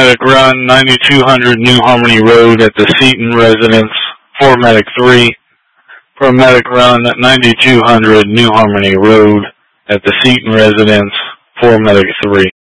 Medic Run, 9200 New Harmony Road at the Seton Residence, for Medic 3. Paramedic Run, 9200 New Harmony Road at the Seton Residence, for Medic 3.